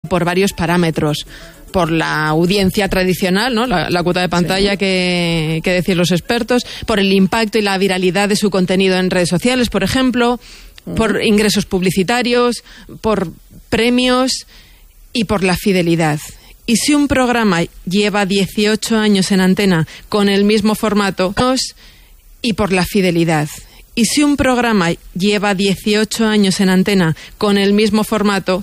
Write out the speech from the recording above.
por varios parámetros. Por la audiencia tradicional, ¿no? La cuota de pantalla que decían los expertos, por el impacto y la viralidad de su contenido en redes sociales, por ejemplo, por ingresos publicitarios, por premios y por la fidelidad. Y si un programa lleva 18 años en antena con el mismo formato, y por la fidelidad. Y si un programa lleva 18 años en antena con el mismo formato,